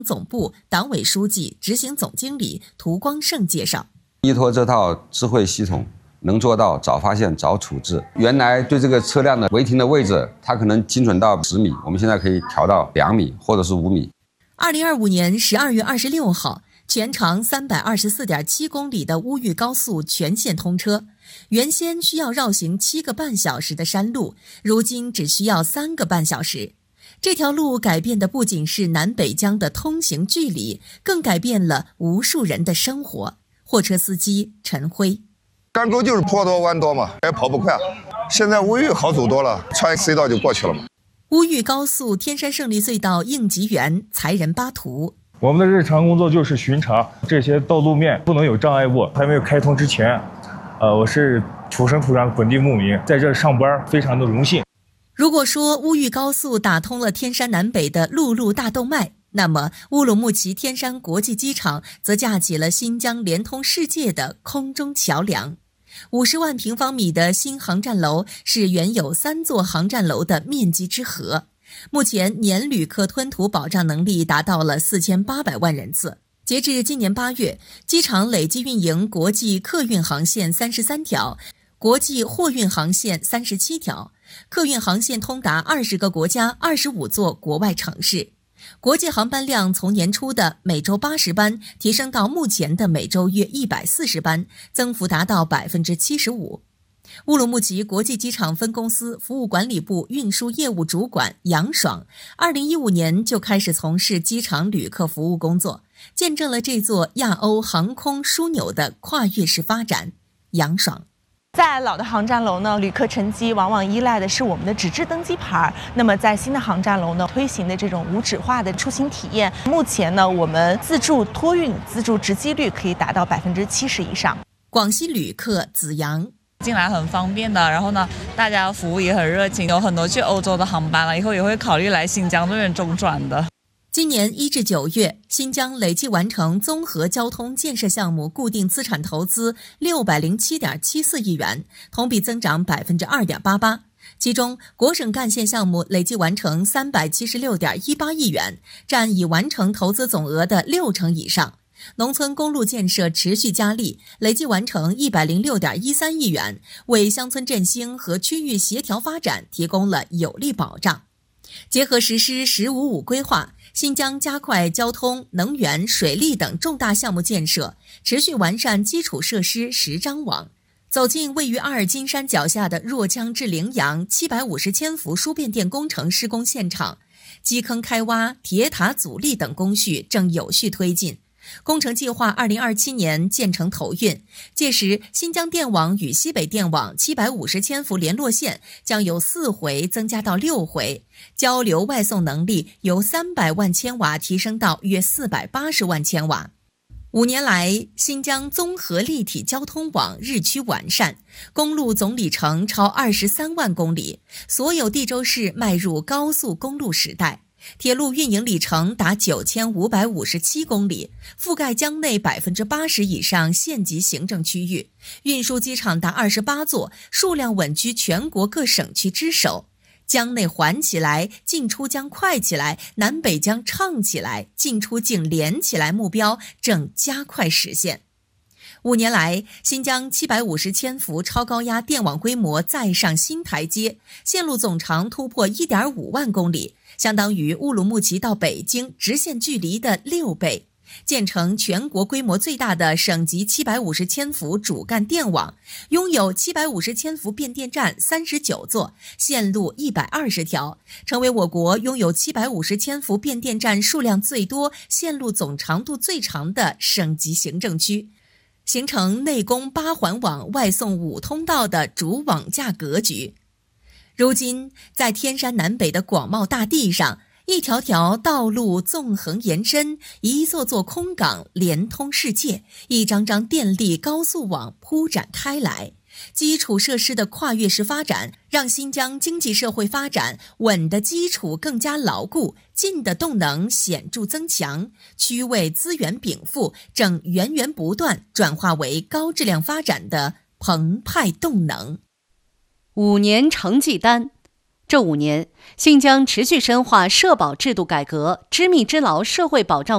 总部党委书记、执行总经理涂光胜介绍， 依托这套智慧系统，能做到早发现、早处置。原来对这个车辆的违停的位置，它可能精准到10米，我们现在可以调到2米或者是5米。 2025年12月26号，全长324.7公里的乌豫高速全线通车。原先需要绕行7个半小时的山路，如今只需要3个半小时。这条路改变的不仅是南北疆的通行距离，更改变了无数人的生活。货车司机陈辉， 甘州就是坡多弯多嘛，也跑不快。现在乌豫好走多了，穿隧道就过去了嘛。 乌豫高速天山胜利隧道应急员才仁巴图， 我们的日常工作就是巡查这些道路面不能有障碍物。还没有开通之前，我是土生土长的本地牧民，在这上班非常的荣幸。 如果说乌豫高速打通了天山南北的陆路大动脉，那么乌鲁木齐天山国际机场则架起了新疆连通世界的空中桥梁。50万平方米的新航站楼是原有3座航站楼的面积之和。目前年旅客吞吐保障能力达到了4800万人次。截至今年8月，机场累计运营国际客运航线33条，国际货运航线37条，客运航线通达20个国家25座国外城市。国际航班量从年初的每周80班提升到目前的每周约140班，增幅达到75%。乌鲁木齐国际机场分公司服务管理部运输业务主管杨爽，2015年就开始从事机场旅客服务工作，见证了这座亚欧航空枢纽的跨越式发展。杨爽， 在老的航站楼呢，旅客乘机往往依赖的是我们的纸质登机牌。那么在新的航站楼呢，推行的这种无纸化的出行体验，目前呢，我们自助托运、自助值机率可以达到70%以上。 广西旅客子阳， 进来很方便的，然后呢，大家服务也很热情，有很多去欧洲的航班了，以后也会考虑来新疆这边中转的。 今年1至9月，新疆累计完成综合交通建设项目固定资产投资607.74亿元，同比增长2.88%。其中，国省干线项目累计完成376.18亿元，占已完成投资总额的60%以上。农村公路建设持续加力，累计完成106.13亿元，为乡村振兴和区域协调发展提供了有力保障。结合实施“10-5-5”规划，新疆加快交通、能源、水利等重大项目建设，持续完善基础设施10张网。走进位于阿尔金山脚下的若羌至羚羊750千伏输变电工程施工现场，基坑开挖、铁塔阻力等工序正有序推进。工程计划2027年建成投运，届时新疆电网与西北电网750千伏联络线将由4回增加到6回，交流外送能力由300万千瓦提升到约480万千瓦。5年来，新疆综合立体交通网日趋完善，公路总里程超23万公里，所有地州市迈入高速公路时代。铁路运营里程达9557公里，覆盖疆内80%以上县级行政区域，运输机场达28座，数量稳居全国各省区之首。疆内环起来，进出疆快起来，南北疆畅起来，进出境连起来，目标正加快实现。5年来，新疆750千伏超高压电网规模再上新台阶，线路总长突破1.5万公里，相当于乌鲁木齐到北京直线距离的6倍，建成全国规模最大的省级750千伏主干电网，拥有750千伏变电站39座，线路120条，成为我国拥有750千伏变电站数量最多、线路总长度最长的省级行政区，形成内供8环网、外送5通道的主网架格局。如今，在天山南北的广袤大地上，一条条道路纵横延伸，一座座空港连通世界，一张张电力高速网铺展开来。基础设施的跨越式发展，让新疆经济社会发展稳的基础更加牢固，进的动能显著增强，区位资源禀赋正源源不断转化为高质量发展的澎湃动能。 5年成绩单。这5年，新疆持续深化社保制度改革，知密知牢社会保障